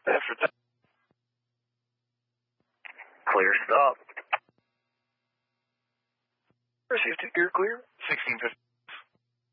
After that. Clear stop. Received 2, you're clear. 1650.